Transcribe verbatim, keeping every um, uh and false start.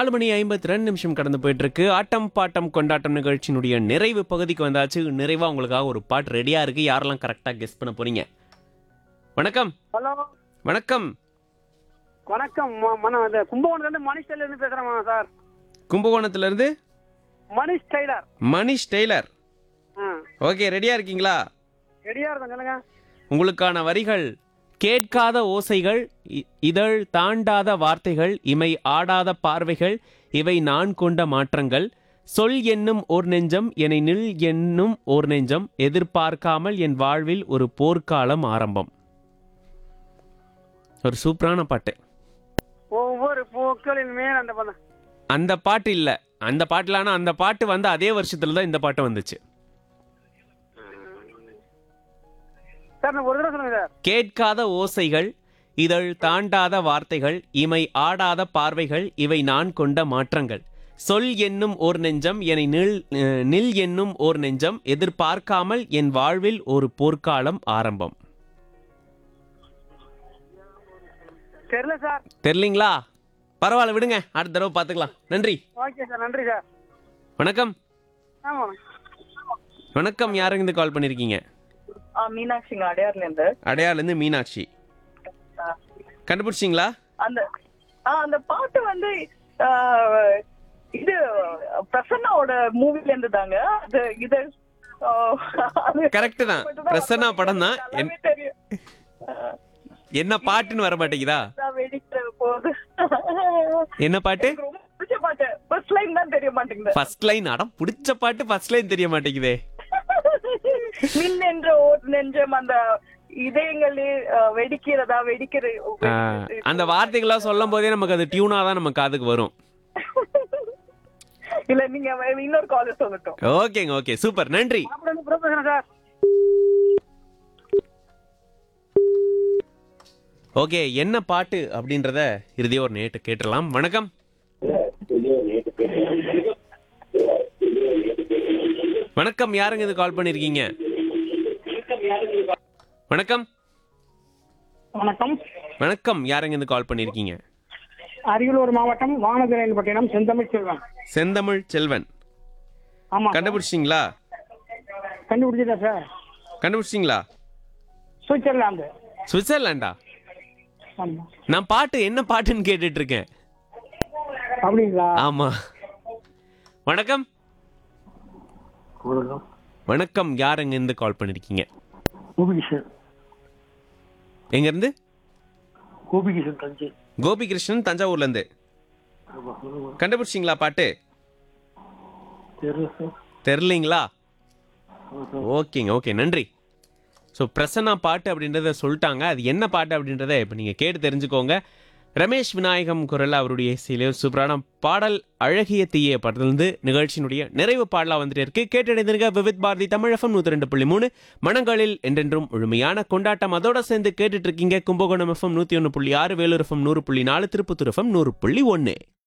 நாலு மணி ஐம்பத்தி ரெண்டு நிமிஷம் கடந்து போயிட்டு இருக்கு. ஆட்டம் பாட்டம் கொண்டாட்டம் நிகழ்ச்சியினுடைய நிறைவு பகுதிக்கு வந்தாச்சு. நிறைவா உங்களுக்காக ஒரு பாட்டு ரெடியா இருக்கு. யாரெல்லாம் கரெக்டா கெஸ் பண்ண போறீங்க? வணக்கம். ஹலோ வணக்கம். வணக்கம். ம- மன இது கும்பகோணத்துல இருந்து மணிஷ் டெய்லர் இருந்து பேசுறேன் சார். கும்பகோணத்துல இருந்து மணிஷ் டெய்லர். மணிஷ் டெய்லர். ஆ ஓகே, ரெடியா இருக்கீங்களா? ரெடியா இருக்கும் சொல்லுங்க. உங்களுக்கான வரிகள்: கேட்காத ஓசைகள், இ- இதழ் தாண்டாத வார்த்தைகள், இமை ஆடாத பார்வைகள், இவை நான் கொண்ட மாற்றங்கள். சொல் என்னும் ஓர் நெஞ்சம், என்னை நில் என்னும் ஓர் நெஞ்சம், எதிர்பார்க்காமல் என் வாழ்வில் ஒரு போர்க்காலம் ஆரம்பம். ஒரு சூப்பரான பாட்டு. ஒவ்வொரு பூக்களின் மேல் அந்த பதம். அந்த பாட்டு இல்ல, அந்த பாட்டுல, ஆனா அந்த பாட்டு வந்து அதே வருஷத்துல தான் இந்த பாட்டு வந்துச்சு. சார் நான் ஒரு தடவை சொல்லுங்க சார். கேட்காத ஓசைகள், இதழ் தாண்டாத வார்த்தைகள், இமை ஆடாத பார்வைகள், இவை நான் கொண்ட மாற்றங்கள். சொல் என்னும் ஓர் நெஞ்சம், என்னை நில் அஹ், நில் என்னும் ஓர் நெஞ்சம், எதிர்பார்க்காமல் என் வாழ்வில் ஒரு போர்க்காலம் ஆரம்பம். தெரியல சார். தெரியலீங்களா? பரவாயில்ல, விடுங்க, அடுத்த தடவை பார்த்துக்கலாம். நன்றி. ஓகே சார், நன்றி சார். வணக்கம். ஆமா வணக்கம். யாருங்க இருந்து கால் பண்ணிருக்கீங்க? ஆ, மீனாட்சிங்க அடையார்ல இருந்து. அடையார்லேருந்து மீனாட்சி. ஆ, கண்டுபிடிச்சிங்களா? அந்த ஆ, அந்த பாட்டு வந்து ஆ, இது பிரசன்னாவோட மூவில இருந்து தாங்க. அது இது ஆ, அது கரெக்ட் தான். பிரசன்னா படம் தான். நல்லாவே தெரியும். ஆ, என்ன பாட்டுன்னு வர மாட்டேங்குதா? நான் வெடிக்கிற போது என்ன பாட்டு? எனக்கு ரொம்ப பிடிச்ச பாட்டு. ஃபர்ஸ்ட் லைன் தான் தெரிய மாட்டேங்குது. First line. அடம் பிடிச்ச பாட்டு ஃபர்ஸ்ட் லைன் தெரிய மாட்டேங்குதே. மின் என்ற ஓர் நெஞ்சம், அந்த இதயங்களே ஆ, வெடிக்கிறதா வெடிக்கிற ஆ, அந்த வார்த்தைகள்லாம் சொல்லும் போதே நமக்கு அது டியூனா தான் நம்ம காதுக்கு வரும். இல்ல, நீங்க இன்னொரு காலர் சொல்லட்டும். ஓகேங்க, ஓகே, சூப்பர், நன்றி. அப்புறம் பேசுறேன் சார். ஓகே, என்ன பாட்டு அப்படின்றத இறுதியா ஒரு நேட்டு கேட்டுடலாம். வணக்கம். வணக்கம். யாருங்க இது கால் பண்ணிருக்கீங்க? வணக்கம். வணக்கம். வணக்கம். யாருங்க இது கால் பண்ணிருக்கீங்க? அரியலூர் மாவட்டம் வானதிரையன்பட்டினம் செந்தமிழ் செல்வன். செந்தமிழ் செல்வன். ஆமா கண்டுபிடிச்சிங்களா? கண்டுபிடிச்சதா சார்? கண்டுபிடிச்சிங்களா? சுவிட்சர்லாந்து. சுவிட்சர்லாண்டா? ஆமா. நான் பாட்டு என்ன பாட்டுன்னு கேட்டுட்டு இருக்கேன். அப்படிங்களா? ஆமா. வணக்கம். வணக்கம். வணக்கம். யாருங்க இருந்து கால் பண்ணிருக்கீங்க? கோபிகிருஷ்ணன். எங்க இருந்து? கோபிகிருஷ்ணன் தஞ்சை. கோபிகிருஷ்ணன், தஞ்சாவூர்ல இருந்து. ஆமா, சொல்லுங்க. கண்டுபிடிச்சிங்களா பாட்டு? தெரியல சார். தெரியலீங்களா? ஆமா சார். ஓகேங்க, ஓகே, நன்றி. ஸோ பிரசன்னா பாட்டு அப்படின்றத சொல்லிட்டாங்க. அது என்ன பாட்டு அப்படின்றத இப்போ நீங்கள் கேட்டு தெரிஞ்சுக்கோங்க. ரமேஷ் விநாயகம் குரல் அவருடைய இசையிலே ஒரு சூப்பரான பாடல் அழகிய தீய படத்திலிருந்து நிகழ்ச்சியினுடைய நிறைவு பாடலாக வந்துட்டு இருக்கு. கேட்டடைந்திருக்க விவித் பாரதி தமிழ் எஃப்எம் நூற்றி ரெண்டு புள்ளி மூணு மனங்களில் என்றென்றும் முழுமையான கொண்டாட்டம். அதோட சேர்ந்து கேட்டுட்டு இருக்கீங்க கும்பகோணம் எஃப்எம் நூற்றி ஒன்று புள்ளி ஆறு, வேலூர் எஃப்எம் நூறு புள்ளி நாலு, திருப்பத்தூர் எஃப்எம் நூறு புள்ளி ஒன்று.